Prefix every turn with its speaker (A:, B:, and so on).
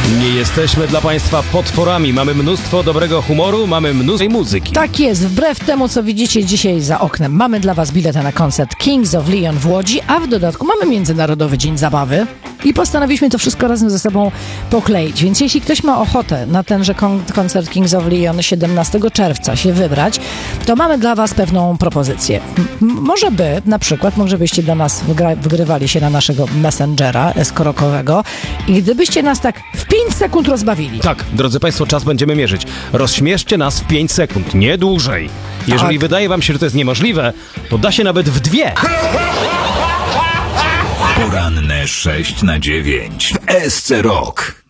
A: Nie jesteśmy dla Państwa potworami. Mamy mnóstwo dobrego humoru, mamy mnóstwo muzyki.
B: Tak jest, wbrew temu, co widzicie dzisiaj za oknem. Mamy dla Was bilety na koncert Kings of Leon w Łodzi, a w dodatku mamy Międzynarodowy Dzień Zabawy. I postanowiliśmy to wszystko razem ze sobą pokleić. Więc jeśli ktoś ma ochotę na tenże koncert Kings of Leon 17 czerwca się wybrać, to mamy dla Was pewną propozycję. Może byście do nas wgrywali się na naszego Messengera eskorokowego i gdybyście nas tak w 5 sekund rozbawili.
A: Tak, drodzy Państwo, czas będziemy mierzyć. Rozśmieszcie nas w 5 sekund, nie dłużej. Jeżeli wydaje Wam się, że to jest niemożliwe, to da się nawet w 2.
C: Poranne 6 na 9 w SC Rock.